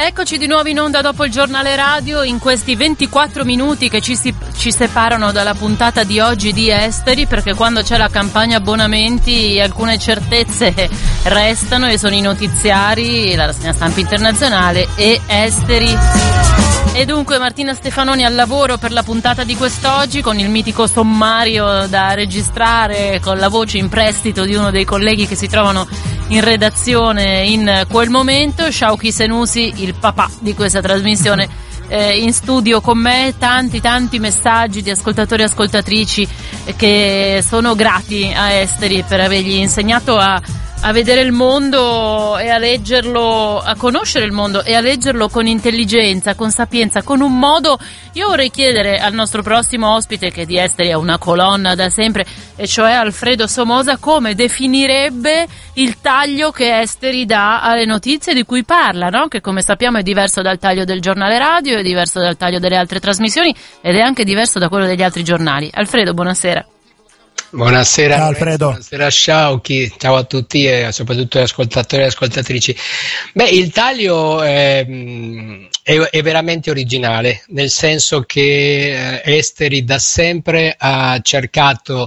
Eccoci di nuovo in onda dopo il giornale radio, in questi 24 minuti che ci separano dalla puntata di oggi di Esteri, perché quando c'è la campagna abbonamenti alcune certezze restano e sono i notiziari, la rassegna stampa internazionale e Esteri. E dunque Martina Stefanoni al lavoro per la puntata di quest'oggi, con il mitico sommario da registrare con la voce in prestito di uno dei colleghi che si trovano in redazione in quel momento. Shauki Senusi, il papà di questa trasmissione, in studio con me. Tanti messaggi di ascoltatori e ascoltatrici che sono grati a Esteri per avergli insegnato a vedere il mondo e a leggerlo, a conoscere il mondo e a leggerlo con intelligenza, con sapienza, con un modo. Io vorrei chiedere al nostro prossimo ospite, che di Esteri è una colonna da sempre, e cioè Alfredo Somoza, come definirebbe il taglio che Esteri dà alle notizie di cui parla, no? Che come sappiamo è diverso dal taglio del giornale radio, è diverso dal taglio delle altre trasmissioni ed è anche diverso da quello degli altri giornali. Alfredo, buonasera. Buonasera, ciao Alfredo. Buonasera Shauki, ciao a tutti e soprattutto agli ascoltatori e ascoltatrici. Beh, il taglio è veramente originale, nel senso che Esteri da sempre ha cercato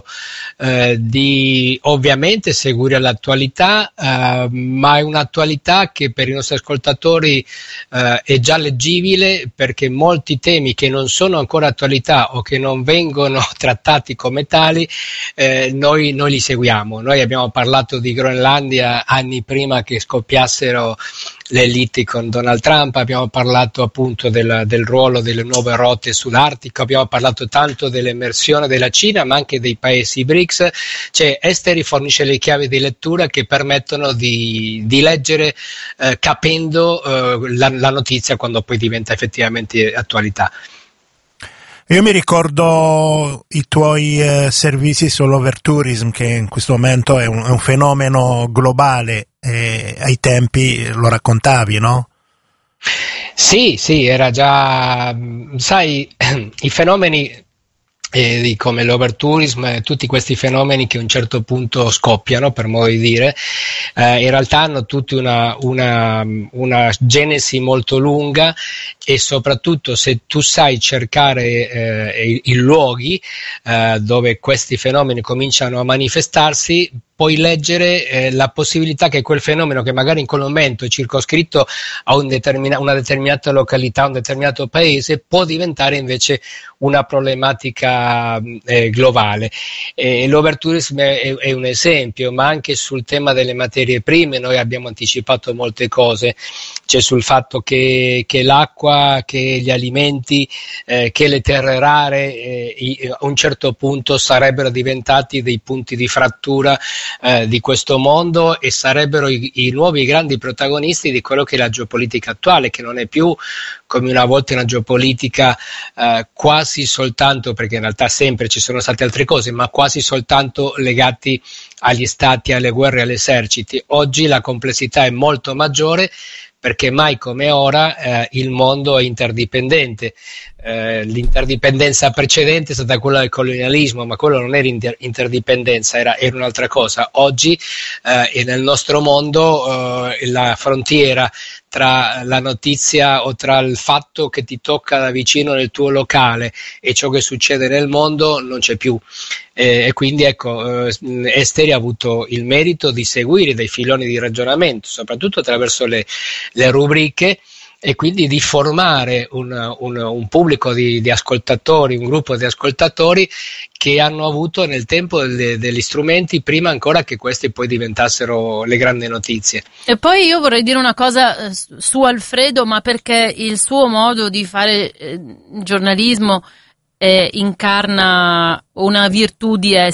di ovviamente seguire l'attualità, ma è un'attualità che per i nostri ascoltatori è già leggibile, perché molti temi che non sono ancora attualità o che non vengono trattati come tali, noi li seguiamo. Noi abbiamo parlato di Groenlandia anni prima che scoppiassero le liti con Donald Trump, abbiamo parlato appunto del ruolo delle nuove rotte sull'Artico, abbiamo parlato tanto dell'emersione della Cina ma anche dei paesi BRICS. Cioè Esteri fornisce le chiavi di lettura che permettono di leggere capendo la notizia quando poi diventa effettivamente attualità. Io mi ricordo i tuoi servizi sull'overtourism, che in questo momento è un fenomeno globale, e ai tempi lo raccontavi, no? Sì, era già, sai, i fenomeni come l'overtourism, tutti questi fenomeni che a un certo punto scoppiano, per modo di dire, in realtà hanno tutti una genesi molto lunga, e soprattutto se tu sai cercare i luoghi dove questi fenomeni cominciano a manifestarsi, puoi leggere la possibilità che quel fenomeno, che magari in quel momento è circoscritto a una determinata località, un determinato paese, può diventare invece una problematica globale. L'overtourism è un esempio, ma anche sul tema delle materie prime noi abbiamo anticipato molte cose, cioè sul fatto che l'acqua, che gli alimenti, che le terre rare a un certo punto sarebbero diventati dei punti di frattura di questo mondo, e sarebbero i nuovi grandi protagonisti di quello che è la geopolitica attuale, che non è più come una volta una geopolitica quasi soltanto, perché in realtà sempre ci sono state altre cose, ma quasi soltanto legati agli stati, alle guerre, agli eserciti. Oggi la complessità è molto maggiore, perché mai come ora il mondo è interdipendente. L'interdipendenza precedente è stata quella del colonialismo, ma quello non era interdipendenza, era un'altra cosa. Oggi nel nostro mondo la frontiera tra la notizia o tra il fatto che ti tocca da vicino nel tuo locale e ciò che succede nel mondo non c'è più. E quindi ecco, Esteri ha avuto il merito di seguire dei filoni di ragionamento, soprattutto attraverso le rubriche, e quindi di formare un pubblico di ascoltatori, un gruppo di ascoltatori che hanno avuto nel tempo degli strumenti prima ancora che questi poi diventassero le grandi notizie. E poi io vorrei dire una cosa su Alfredo, ma perché il suo modo di fare giornalismo incarna una virtù di